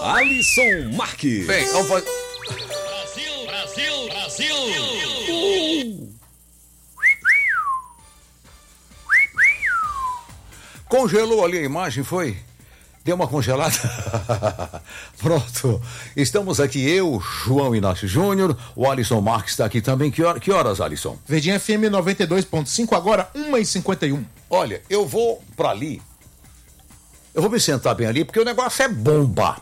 Alisson Marques. Bem, vamos fazer... Brasil. Congelou ali a imagem, foi? Deu uma congelada? Pronto. Estamos aqui, eu, João Inácio Júnior, o Alisson Marques está aqui também. Que horas, Alisson? Verdinha FM 92.5, agora 1h51. Olha, eu vou pra ali. Eu vou me sentar bem ali, porque o negócio é bomba.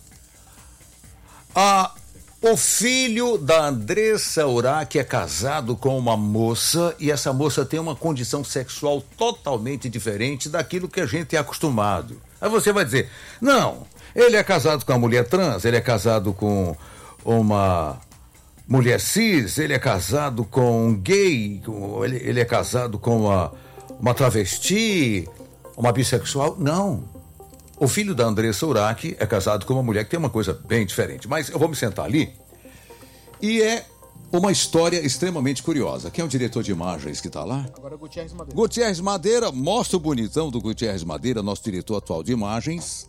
O filho da Andressa Urach é casado com uma moça e essa moça tem uma condição sexual totalmente diferente daquilo que a gente é acostumado. Aí você vai dizer, não, ele é casado com uma mulher trans, ele é casado com uma mulher cis, ele é casado com um gay, ele é casado com uma travesti, uma bissexual. Não. O filho da Andressa Urach é casado com uma mulher que tem uma coisa bem diferente. Mas eu vou me sentar ali e é uma história extremamente curiosa. Quem é o diretor de imagens que está lá? Agora Gutierrez Madeira. Gutierrez Madeira, mostra o bonitão do Gutierrez Madeira, nosso diretor atual de imagens.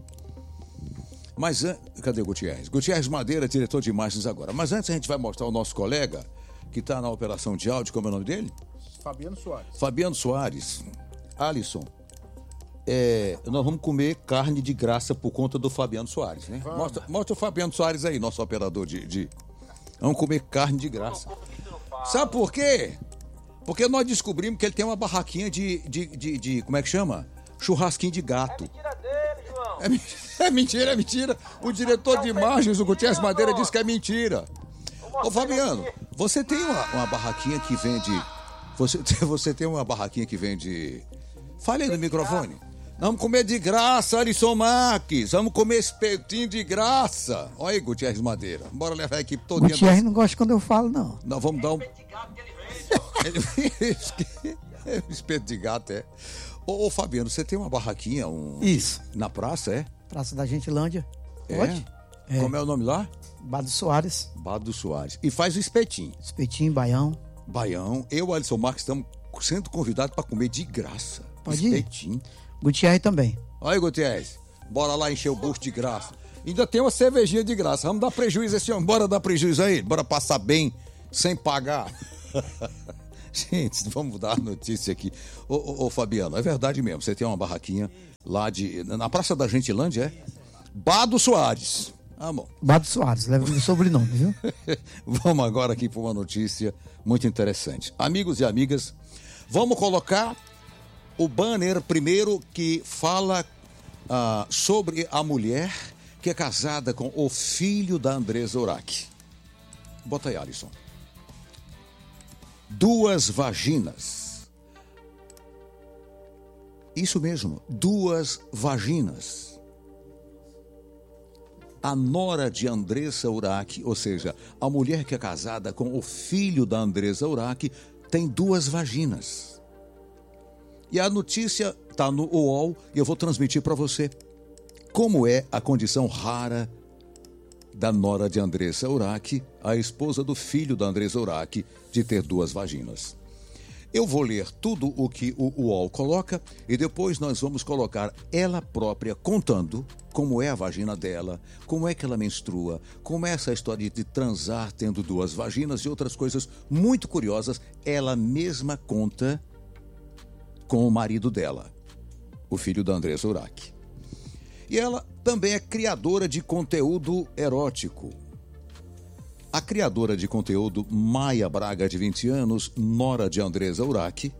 Mas, cadê o Gutierrez? Gutierrez Madeira, diretor de imagens agora. Mas antes a gente vai mostrar o nosso colega que está na operação de áudio, como é o nome dele? Fabiano Soares. Alisson. Nós vamos comer carne de graça por conta do Fabiano Soares, né? Mostra o Fabiano Soares aí, nosso operador de... Vamos comer carne de graça. Sabe por quê? Porque nós descobrimos que ele tem uma barraquinha de como é que chama? Churrasquinho de gato. É mentira dele, João. É mentira. O diretor de imagens, o Gutierrez Madeira, disse que é mentira. Ô Fabiano, você tem uma barraquinha que vende... Você tem uma barraquinha que vende... Fale aí no microfone. Vamos comer de graça, Alisson Marques. Vamos comer espetinho de graça. Olha aí, Gutierrez Madeira. Bora levar a equipe toda. Gutierrez não gosta quando eu falo, não. Nós vamos dar um... Espeto de gato, é. Ô, Fabiano, você tem uma barraquinha? Isso. Na praça, é? Praça da Gentilândia. Pode? É. Como é o nome lá? Bado Soares. Bado Soares. E faz o espetinho. Espetinho, baião. Baião. Eu, Alisson Marques, estamos sendo convidados para comer de graça. Pode espetinho. Ir. Gutierrez também. Olha aí, Gutierrez. Bora lá encher o bucho de graça. Ainda tem uma cervejinha de graça. Vamos dar prejuízo a esse homem. Bora dar prejuízo aí. Bora passar bem, sem pagar. Gente, vamos dar a notícia aqui. Ô, Fabiano, é verdade mesmo. Você tem uma barraquinha lá na Praça da Gentilândia, é? Bado Soares. Bom. Bado Soares, leva o meu sobrenome, viu? Vamos agora aqui para uma notícia muito interessante. Amigos e amigas, vamos colocar o banner primeiro que fala sobre a mulher que é casada com o filho da Andressa Urach. Bota aí, Alisson. 2 vaginas. Isso mesmo, 2 vaginas. A nora de Andressa Urach, ou seja, a mulher que é casada com o filho da Andressa Urach, tem 2 vaginas. E a notícia está no UOL e eu vou transmitir para você como é a condição rara da nora de Andressa Urach, a esposa do filho da Andressa Urach, de ter 2 vaginas. Eu vou ler tudo o que o UOL coloca e depois nós vamos colocar ela própria contando como é a vagina dela, como é que ela menstrua, como é essa história de transar tendo 2 vaginas e outras coisas muito curiosas. Ela mesma conta com o marido dela, o filho da Andressa Urach. E ela também é criadora de conteúdo erótico. A criadora de conteúdo Maia Braga, de 20 anos, nora de Andressa Urach,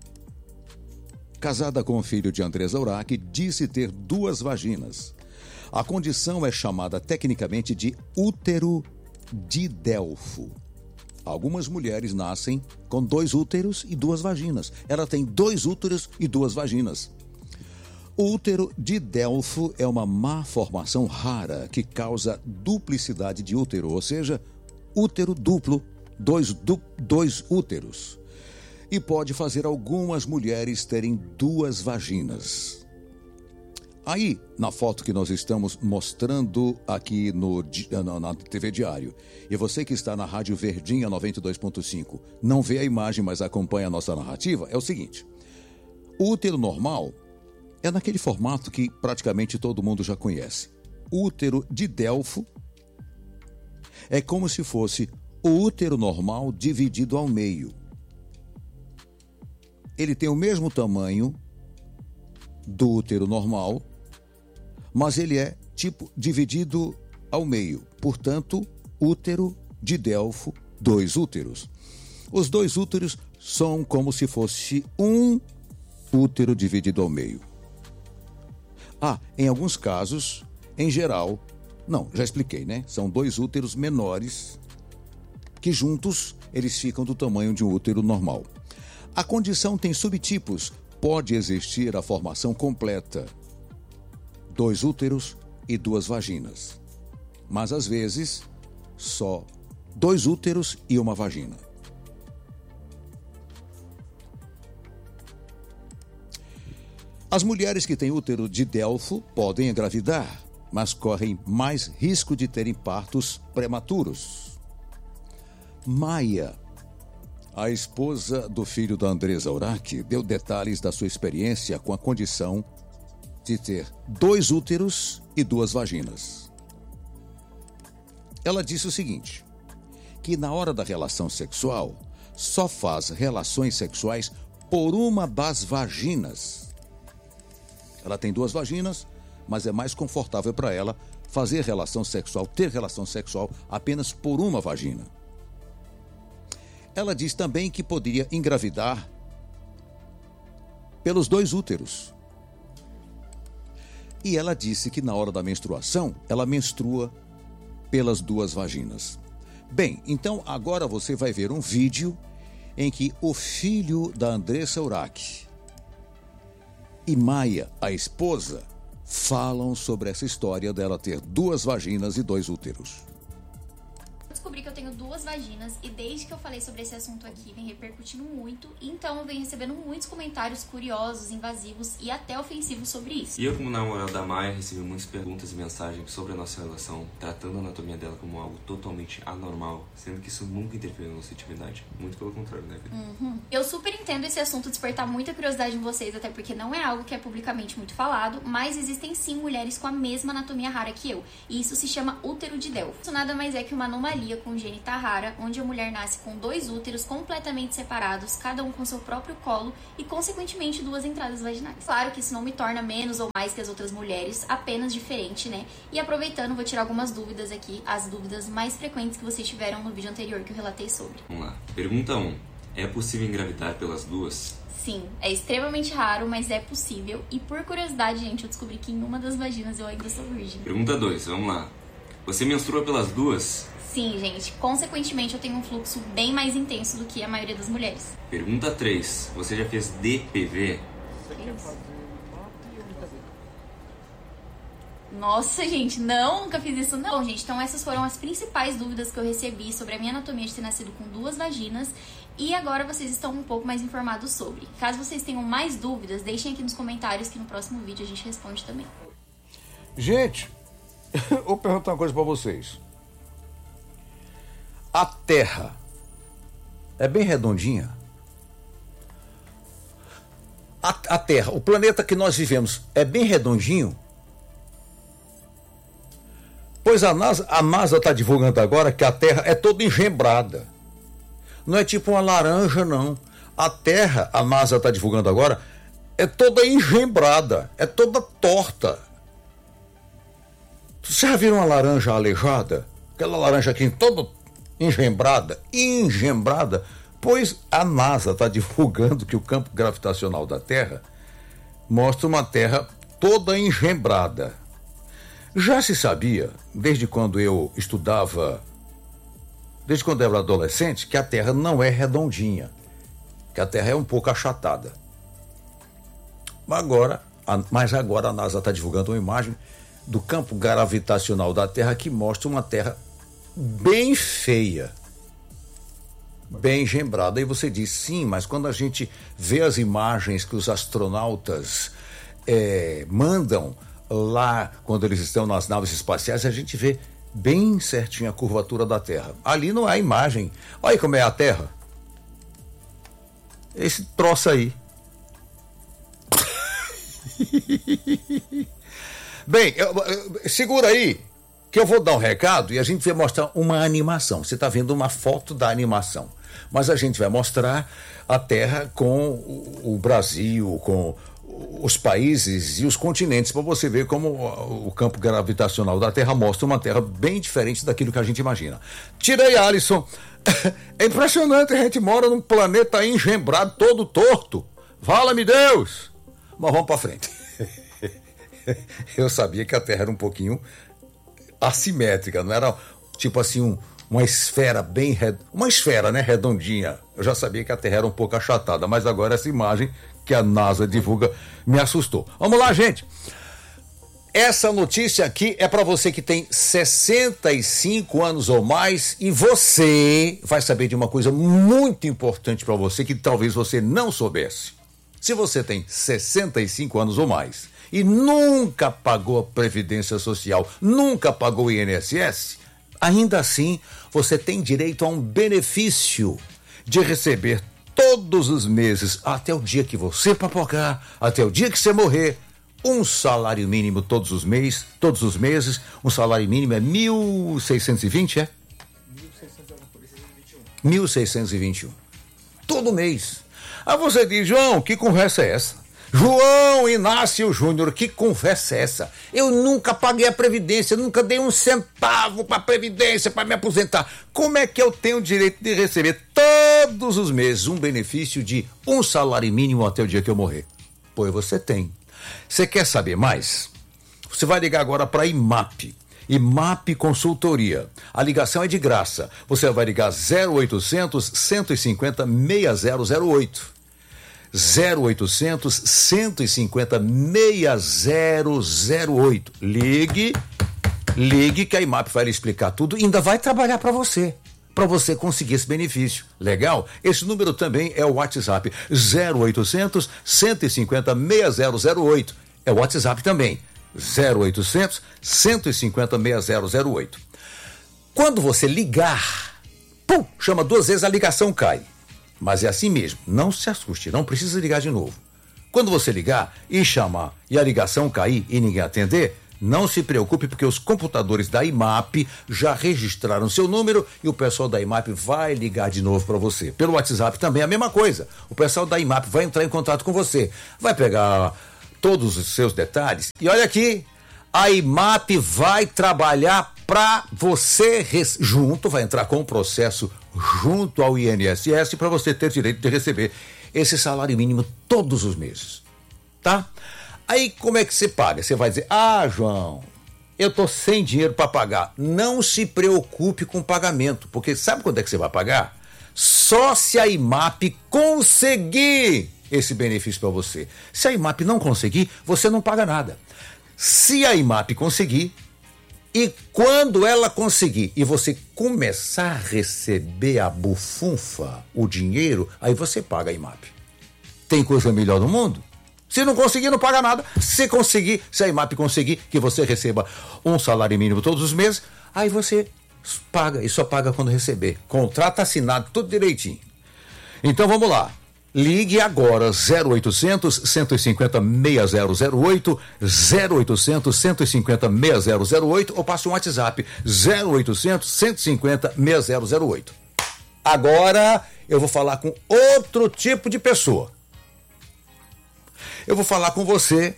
casada com o filho de Andressa Urach, disse ter 2 vaginas. A condição é chamada tecnicamente de útero de Delfo. Algumas mulheres nascem com 2 úteros e 2 vaginas. Ela tem 2 úteros e 2 vaginas. O útero de Delfo é uma má formação rara que causa duplicidade de útero, ou seja, útero duplo, 2 úteros. E pode fazer algumas mulheres terem 2 vaginas. Aí, na foto que nós estamos mostrando aqui na TV Diário, e você que está na Rádio Verdinha 92.5, não vê a imagem, mas acompanha a nossa narrativa, é o seguinte. O útero normal é naquele formato que praticamente todo mundo já conhece. útero de Delfo é como se fosse o útero normal dividido ao meio. Ele tem o mesmo tamanho do útero normal, mas ele é tipo dividido ao meio. Portanto, útero de Delfo, 2 úteros. Os 2 úteros são como se fosse um útero dividido ao meio. Em alguns casos, em geral, não, já expliquei, né? São 2 úteros menores que juntos eles ficam do tamanho de um útero normal. A condição tem subtipos. Pode existir a formação completa, 2 úteros e 2 vaginas. Mas às vezes, só 2 úteros e uma vagina. As mulheres que têm útero de Delfo podem engravidar, mas correm mais risco de terem partos prematuros. Maia, a esposa do filho da Andresa Urach, deu detalhes da sua experiência com a condição de ter 2 úteros e 2 vaginas. Ela disse o seguinte, que na hora da relação sexual, só faz relações sexuais por uma das vaginas. Ela tem 2 vaginas, mas é mais confortável para ela fazer relação sexual, ter relação sexual apenas por uma vagina. Ela diz também que poderia engravidar pelos 2 úteros. E ela disse que na hora da menstruação, ela menstrua pelas 2 vaginas. Bem, então agora você vai ver um vídeo em que o filho da Andresa Urach e Maia, a esposa, falam sobre essa história dela ter 2 vaginas e 2 úteros. Descobri que eu tenho 2 vaginas e desde que eu falei sobre esse assunto aqui vem repercutindo muito, então eu venho recebendo muitos comentários curiosos, invasivos e até ofensivos sobre isso. E eu, como namorado da Maia, recebi muitas perguntas e mensagens sobre a nossa relação, tratando a anatomia dela como algo totalmente anormal, sendo que isso nunca interferiu na nossa intimidade. Muito pelo contrário, né, vida? Eu super entendo esse assunto despertar muita curiosidade em vocês, até porque não é algo que é publicamente muito falado, mas existem sim mulheres com a mesma anatomia rara que eu, e isso se chama útero de Delfo. Isso nada mais é que uma anomalia congênita rara, onde a mulher nasce com 2 úteros completamente separados, cada um com seu próprio colo e, consequentemente, 2 entradas vaginais. Claro que isso não me torna menos ou mais que as outras mulheres, apenas diferente, né? E aproveitando, vou tirar algumas dúvidas aqui, as dúvidas mais frequentes que vocês tiveram no vídeo anterior que eu relatei sobre. Vamos lá. Pergunta 1. É possível engravidar pelas 2? Sim, é extremamente raro, mas é possível. E por curiosidade, gente, eu descobri que em uma das vaginas eu ainda sou virgem. Pergunta 2. Vamos lá. Você menstrua pelas 2? Sim, gente. Consequentemente, eu tenho um fluxo bem mais intenso do que a maioria das mulheres. Pergunta 3. Você já fez DPV? Nossa, gente, não, nunca fiz isso não. Bom, gente, então essas foram as principais dúvidas que eu recebi sobre a minha anatomia de ter nascido com 2 vaginas. E agora vocês estão um pouco mais informados sobre. Caso vocês tenham mais dúvidas, deixem aqui nos comentários que no próximo vídeo a gente responde também. Gente, eu vou perguntar uma coisa para vocês. A Terra é bem redondinha? A Terra, o planeta que nós vivemos, é bem redondinho? Pois a NASA está divulgando agora que a Terra é toda engembrada. Não é tipo uma laranja, não. A Terra, a NASA está divulgando agora, é toda engembrada, é toda torta. Vocês já viram uma laranja aleijada? Aquela laranja aqui toda engembrada? Pois a NASA está divulgando que o campo gravitacional da Terra mostra uma Terra toda engembrada. Já se sabia, desde quando eu era adolescente, que a Terra não é redondinha, que a Terra é um pouco achatada. Mas agora a NASA está divulgando uma imagem do campo gravitacional da Terra que mostra uma Terra bem feia, bem engembrada. Aí você diz, sim, mas quando a gente vê as imagens que os astronautas mandam lá, quando eles estão nas naves espaciais, a gente vê bem certinho a curvatura da Terra. Ali não há imagem. Olha aí como é a Terra. Esse troço aí. Bem, segura aí, que eu vou dar um recado e a gente vai mostrar uma animação. Você está vendo uma foto da animação. Mas a gente vai mostrar a Terra com o Brasil, com os países e os continentes, para você ver como o campo gravitacional da Terra mostra uma Terra bem diferente daquilo que a gente imagina. Tirei, Alisson. É impressionante, a gente mora num planeta engembrado, todo torto. Fala-me Deus! Mas vamos para frente. Eu sabia que a Terra era um pouquinho assimétrica, não era tipo assim uma esfera uma esfera, né, redondinha. Eu já sabia que a Terra era um pouco achatada, mas agora essa imagem que a NASA divulga me assustou. Vamos lá, gente. Essa notícia aqui é para você que tem 65 anos ou mais e você vai saber de uma coisa muito importante para você que talvez você não soubesse. Se você tem 65 anos ou mais e nunca pagou a Previdência Social, nunca pagou o INSS, ainda assim você tem direito a um benefício de receber todos os meses, até o dia que você papocar, até o dia que você morrer, um salário mínimo todos os meses, um salário mínimo é 1.620, é? 1.621. Todo mês. Aí você diz, João, que conversa é essa? João Inácio Júnior, que conversa é essa? Eu nunca paguei a Previdência, nunca dei um centavo para a Previdência, para me aposentar. Como é que eu tenho o direito de receber todos os meses um benefício de um salário mínimo até o dia que eu morrer? Pois você tem. Você quer saber mais? Você vai ligar agora para a IMAP. IMAP Consultoria. A ligação é de graça. Você vai ligar 0800 150 6008. 0800 150 6008. Ligue que a IMAP vai lhe explicar tudo e ainda vai trabalhar para você conseguir esse benefício. Legal? Esse número também é o WhatsApp 0800 150 6008. É o WhatsApp também 0800 150 6008. Quando você ligar, chama 2 vezes, a ligação cai. Mas é assim mesmo, não se assuste, não precisa ligar de novo. Quando você ligar e chamar e a ligação cair e ninguém atender, não se preocupe, porque os computadores da IMAP já registraram seu número e o pessoal da IMAP vai ligar de novo para você. Pelo WhatsApp também é a mesma coisa. O pessoal da IMAP vai entrar em contato com você, vai pegar todos os seus detalhes e olha aqui, a IMAP vai trabalhar para você vai entrar com o processo junto ao INSS para você ter direito de receber esse salário mínimo todos os meses, tá? Aí como é que você paga? Você vai dizer, João, eu tô sem dinheiro para pagar. Não se preocupe com o pagamento, porque sabe quando é que você vai pagar? Só se a IMAP conseguir esse benefício para você. Se a IMAP não conseguir, você não paga nada. Se a IMAP conseguir, e quando ela conseguir e você começar a receber a bufunfa, o dinheiro, aí você paga a IMAP. Tem coisa melhor no mundo? Se não conseguir, não paga nada. Se conseguir, se a IMAP conseguir que você receba um salário mínimo todos os meses, aí você paga e só paga quando receber. Contrato assinado, tudo direitinho. Então vamos lá. Ligue agora 0800 150 6008, 0800 150 6008 ou passe um WhatsApp 0800 150 6008. Agora eu vou falar com outro tipo de pessoa. Eu vou falar com você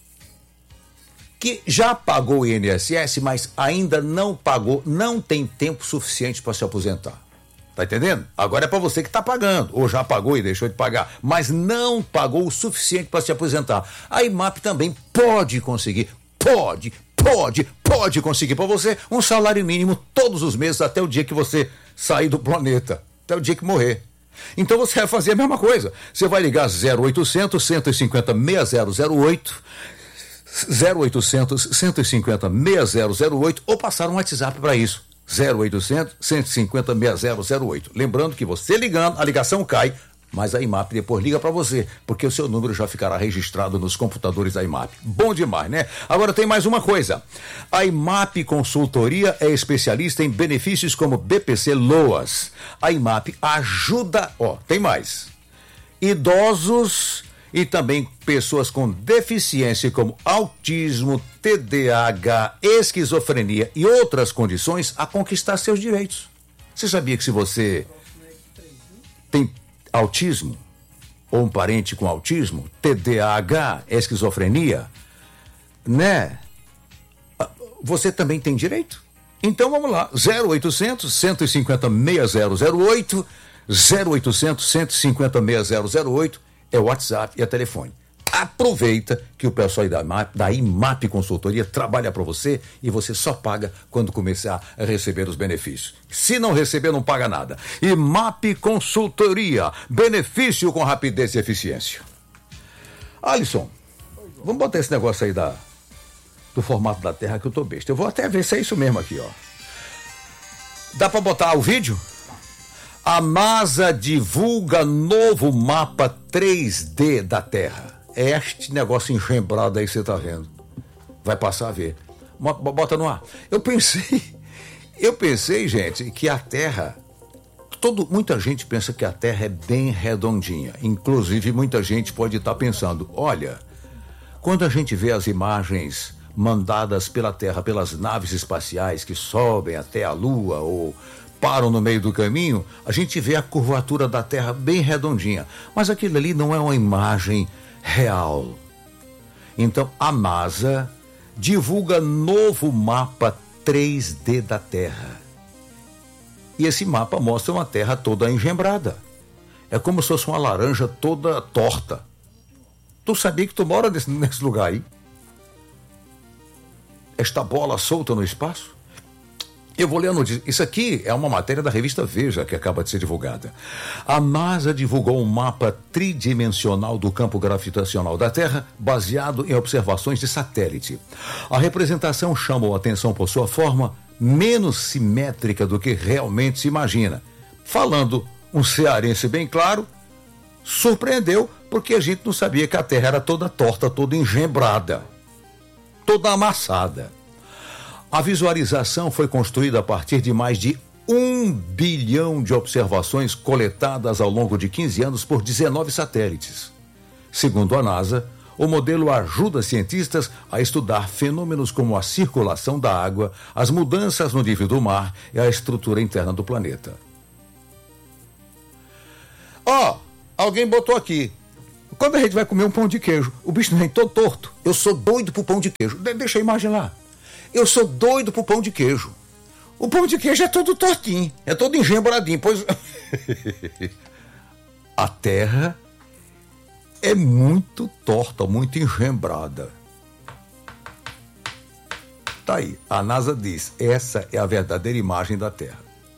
que já pagou o INSS, mas ainda não pagou, não tem tempo suficiente para se aposentar. Tá entendendo? Agora é para você que tá pagando, ou já pagou e deixou de pagar, mas não pagou o suficiente para se aposentar. A IMAP também pode conseguir, pode conseguir para você um salário mínimo todos os meses até o dia que você sair do planeta, até o dia que morrer. Então você vai fazer a mesma coisa. Você vai ligar 0800 150 6008, 0800 150 6008 ou passar um WhatsApp para isso. 0800 150 6008. Lembrando que você ligando, a ligação cai, mas a IMAP depois liga para você, porque o seu número já ficará registrado nos computadores da IMAP. Bom demais, né? Agora tem mais uma coisa. A IMAP Consultoria é especialista em benefícios como BPC Loas. A IMAP ajuda, tem mais, idosos e também pessoas com deficiência como autismo, TDAH, esquizofrenia e outras condições a conquistar seus direitos. Você sabia que se você tem autismo, ou um parente com autismo, TDAH, esquizofrenia, né? Você também tem direito? Então vamos lá, 0800 150 6008, 0800 150 6008 é o WhatsApp e é telefone. Aproveita que o pessoal da IMAP Consultoria trabalha para você e você só paga quando começar a receber os benefícios. Se não receber, não paga nada. IMAP Consultoria, benefício com rapidez e eficiência. Alisson, vamos botar esse negócio aí do formato da Terra que eu tô besta. Eu vou até ver se é isso mesmo aqui, ó. Dá para botar o vídeo? A NASA divulga novo mapa 3D da Terra. É este negócio engembrado aí que você tá vendo. Vai passar a ver. Bota no ar. Eu pensei, gente, que a Terra... Muita gente pensa que a Terra é bem redondinha. Inclusive, muita gente pode estar pensando, olha, quando a gente vê as imagens mandadas pela Terra, pelas naves espaciais que sobem até a Lua ou param no meio do caminho, a gente vê a curvatura da Terra bem redondinha. Mas aquilo ali não é uma imagem real. Então a NASA divulga novo mapa 3D da Terra. E esse mapa mostra uma Terra toda engembrada. É como se fosse uma laranja toda torta. Tu sabia que tu mora nesse lugar aí? Esta bola solta no espaço? Eu vou ler a notícia. Isso aqui é uma matéria da revista Veja que acaba de ser divulgada. A NASA divulgou um mapa tridimensional do campo gravitacional da Terra, baseado em observações de satélite. A representação chamou a atenção por sua forma menos simétrica do que realmente se imagina. Falando um cearense bem claro, surpreendeu porque a gente não sabia que a Terra era toda torta, toda engembrada, toda amassada. A visualização foi construída a partir de mais de 1 bilhão de observações coletadas ao longo de 15 anos por 19 satélites. Segundo a NASA, o modelo ajuda cientistas a estudar fenômenos como a circulação da água, as mudanças no nível do mar e a estrutura interna do planeta. Alguém botou aqui. Quando a gente vai comer um pão de queijo, o bicho não vem todo torto. Eu sou doido pro pão de queijo. Deixa a imagem lá. Eu sou doido pro pão de queijo. O pão de queijo é todo tortinho, é todo engembradinho, pois... A Terra é muito torta, muito engembrada. Tá aí, a NASA diz, essa é a verdadeira imagem da Terra.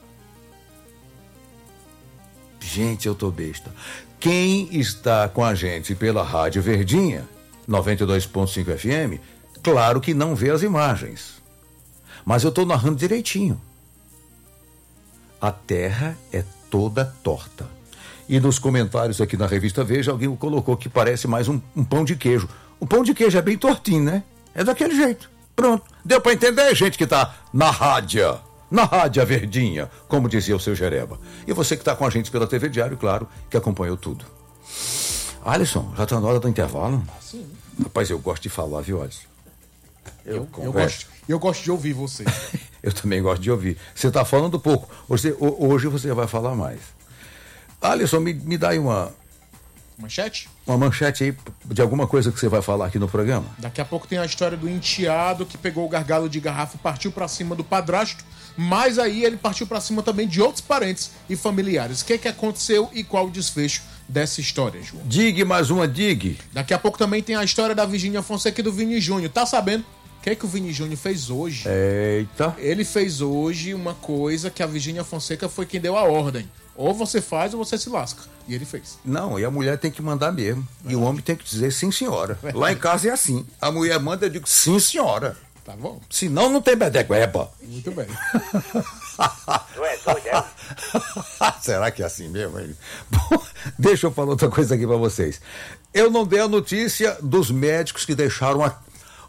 Gente, eu tô besta. Quem está com a gente pela Rádio Verdinha, 92.5 FM, claro que não vê as imagens. Mas eu estou narrando direitinho. A Terra é toda torta. E nos comentários aqui na revista Veja, alguém colocou que parece mais um pão de queijo. O pão de queijo é bem tortinho, né? É daquele jeito. Pronto. Deu para entender, gente que está na rádio. Na Rádio Verdinha, como dizia o seu Jereba. E você que está com a gente pela TV Diário, claro, que acompanhou tudo. Alisson, já está na hora do intervalo? Sim. Rapaz, eu gosto de falar, viu, Alisson? Eu gosto de ouvir você. Eu também gosto de ouvir. Você está falando pouco. Hoje você vai falar mais. Alisson, me dá aí uma manchete? Uma manchete aí de alguma coisa que você vai falar aqui no programa. Daqui a pouco tem a história do enteado que pegou o gargalo de garrafa e partiu para cima do padrasto, mas aí ele partiu para cima também de outros parentes e familiares. O que aconteceu e qual o desfecho dessa história, João? Diga mais uma, diga. Daqui a pouco também tem a história da Virgínia Fonseca e do Vini Júnior. Tá sabendo? O que o Vini Júnior fez hoje? Eita. Ele fez hoje uma coisa que a Virgínia Fonseca foi quem deu a ordem. Ou você faz ou você se lasca. E ele fez. Não, e a mulher tem que mandar mesmo. E o homem tem que dizer sim, senhora. Lá em casa é assim. A mulher manda, eu digo sim, senhora. Tá bom. Senão não tem bedegueba. Muito bem. Tu é doido, é? Será que é assim mesmo? Bom, deixa eu falar outra coisa aqui pra vocês. Eu não dei a notícia dos médicos que deixaram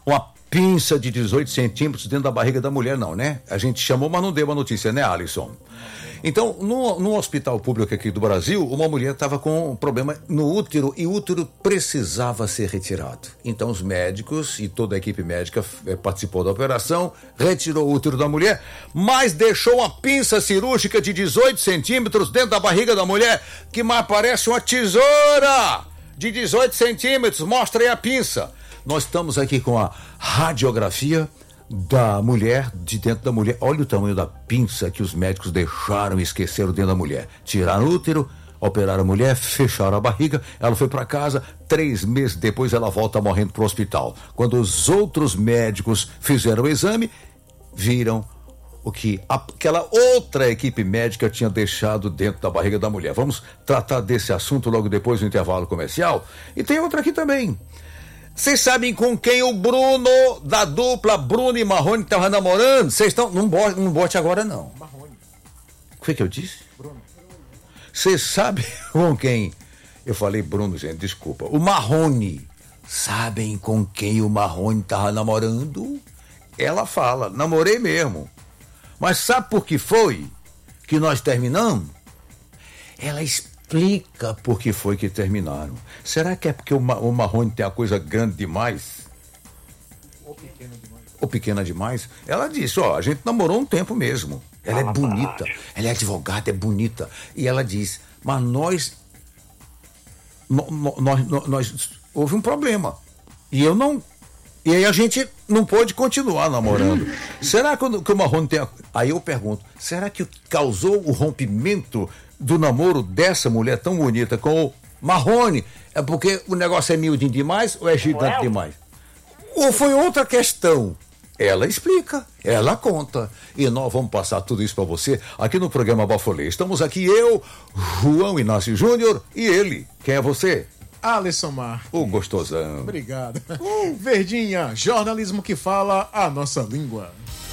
uma pinça de 18 centímetros dentro da barriga da mulher, não, né? A gente chamou, mas não deu a notícia, né, Alisson? Então, no hospital público aqui do Brasil, uma mulher estava com um problema no útero e o útero precisava ser retirado. Então, os médicos e toda a equipe médica participou da operação, retirou o útero da mulher, mas deixou uma pinça cirúrgica de 18 centímetros dentro da barriga da mulher, que mais parece uma tesoura de 18 centímetros. Mostra aí a pinça. Nós estamos aqui com a radiografia da mulher, de dentro da mulher. Olha o tamanho da pinça que os médicos deixaram e esqueceram dentro da mulher. Tiraram o útero, operaram a mulher, fecharam a barriga, ela foi para casa, 3 meses depois ela volta morrendo pro hospital. Quando os outros médicos fizeram o exame, viram o que aquela outra equipe médica tinha deixado dentro da barriga da mulher. Vamos tratar desse assunto logo depois do intervalo comercial. E tem outra aqui também. Vocês sabem com quem o Bruno, da dupla Bruno e Marrone, estava namorando? Vocês estão... Não bote agora, não. Marrone. O que eu disse? Bruno. Vocês sabem com quem? Eu falei Bruno, gente, desculpa. O Marrone. Sabem com quem o Marrone estava namorando? Ela fala, namorei mesmo. Mas sabe por que foi que nós terminamos? Ela explica por que foi que terminaram. Será que é porque o Marrone tem a coisa grande demais? Ou pequena demais? Ela disse, a gente namorou um tempo mesmo. Ela é bonita, ela é advogada, é bonita. E ela diz, mas nós houve um problema. E aí a gente não pôde continuar namorando. Será que o Marrone tem... Aí eu pergunto, será que causou o rompimento do namoro dessa mulher tão bonita com o Marrone? É porque o negócio é miudinho demais ou é gigante demais? Ou foi outra questão? Ela explica, ela conta. E nós vamos passar tudo isso para você aqui no programa Bafolê. Estamos aqui eu, João Inácio Júnior e ele. Quem é você? Alisson Marques. O gostosão. Obrigado. Verdinha, jornalismo que fala a nossa língua.